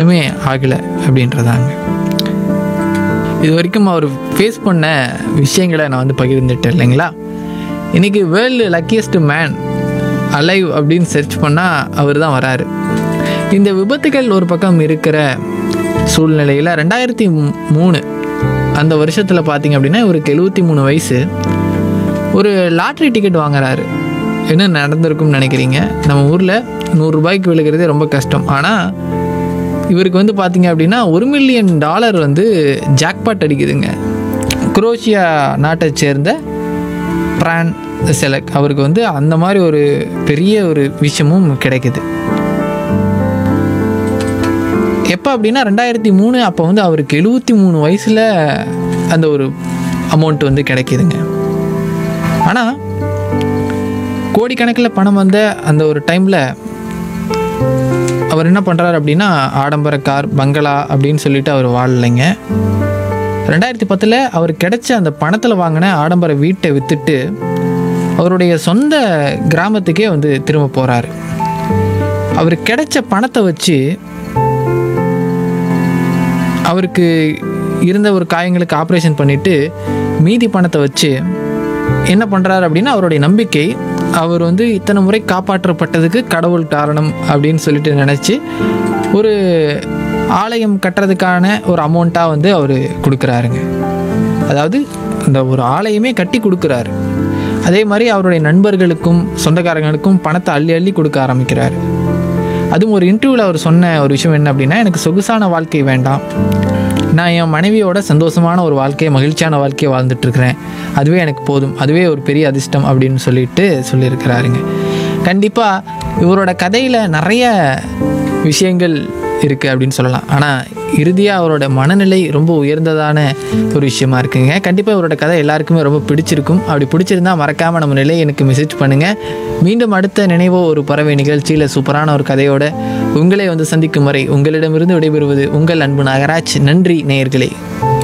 ஒன்றுமே ஆகலை அப்படின்றதாங்க. இது வரைக்கும் அவர் ஃபேஸ் பண்ண விஷயங்களை நான் வந்து பகிர்ந்துட்டேன் இல்லைங்களா. இன்றைக்கி வேர்ல்டு லக்கியஸ்ட் மேன் அலைவ் அப்படின்னு சர்ச் பண்ணால் அவர் தான் வராரு. இந்த விபத்துகள் ஒரு பக்கம் இருக்கிற சூழ்நிலையில் 2003 அந்த வருஷத்தில் பார்த்திங்க அப்படின்னா இவருக்கு 73 வயசு. ஒரு லாட்ரி டிக்கெட் வாங்குறாரு. என்ன நடந்திருக்கும்னு நினைக்கிறீங்க? நம்ம ஊரில் 100 ரூபாய்க்கு விழுகிறதே ரொம்ப கஷ்டம். ஆனால் இவருக்கு வந்து பார்த்திங்க அப்படின்னா $1 மில்லியன் வந்து ஜாக்பாட் அடிக்குதுங்க. குரோஷியா நாட்டை சேர்ந்த பிரான் செலக் அவருக்கு வந்து அந்த மாதிரி ஒரு பெரிய ஒரு விஷயமும் கிடைக்குது. எப்போ அப்படின்னா 2003 அப்போ வந்து அவருக்கு 73 வயசில் அந்த ஒரு அமௌண்ட் வந்து கிடைக்கிதுங்க. ஆனால் கோடிக்கணக்கில் பணம் வந்த அந்த ஒரு டைமில் அவர் என்ன பண்ணுறாரு அப்படின்னா ஆடம்பர கார் பங்களா அப்படின்னு சொல்லிட்டு அவர் வாழலைங்க. 2010 அவர் கிடைச்ச அந்த பணத்தில் வாங்கின ஆடம்பர வீட்டை விற்றுட்டு அவருடைய சொந்த கிராமத்துக்கே வந்து திரும்ப போகிறாரு. அவர் கிடைச்ச பணத்தை வச்சு அவருக்கு இருந்த ஒரு காயங்களுக்கு ஆப்ரேஷன் பண்ணிவிட்டு மீதி பணத்தை வச்சு என்ன பண்ணுறாரு அப்படின்னா அவருடைய நம்பிக்கை அவர் வந்து இத்தனை முறை காப்பாற்றப்பட்டதுக்கு கடவுள் காரணம் அப்படின்னு சொல்லிட்டு நினச்சி ஒரு ஆலயம் கட்டுறதுக்கான ஒரு அமௌண்ட்டாக வந்து அவர் கொடுக்குறாருங்க. அதாவது அந்த ஒரு ஆலயமே கட்டி கொடுக்குறாரு. அதே மாதிரி அவருடைய நண்பர்களுக்கும் சொந்தக்காரங்களுக்கும் பணத்தை அள்ளி அள்ளி கொடுக்க ஆரம்பிக்கிறார். அதுவும் ஒரு இன்டர்வியூவில் அவர் சொன்ன ஒரு விஷயம் என்ன அப்படின்னா, எனக்கு சொகுசான வாழ்க்கை வேண்டாம், நான் என் மனைவியோட சந்தோஷமான ஒரு வாழ்க்கையை மகிழ்ச்சியான வாழ்க்கையை வாழ்ந்துட்டுருக்கிறேன், அதுவே எனக்கு போதும், அதுவே ஒரு பெரிய அதிர்ஷ்டம் அப்படின்னு சொல்லியிருக்கிறாருங்க. கண்டிப்பாக இவரோட கதையில் நிறைய விஷயங்கள் இருக்குது அப்படின்னு சொல்லலாம். ஆனால் இறுதியாக அவரோட மனநிலை ரொம்ப உயர்ந்ததான ஒரு விஷயமா இருக்குங்க. கண்டிப்பாக இவரோட கதை எல்லாருக்குமே ரொம்ப பிடிச்சிருக்கும். அப்படி பிடிச்சிருந்தா மறக்காமல் நம்ம நிலையை எனக்கு மெசேஜ் பண்ணுங்கள். மீண்டும் அடுத்த நினைவோ ஒரு பறவை நிகழ்ச்சியில் சூப்பரான ஒரு கதையோட உங்களை வந்து சந்திக்கும் வரை உங்களிடமிருந்து விடைபெறுவது உங்கள் அன்பு நாகராஜ். நன்றி நேயர்களே.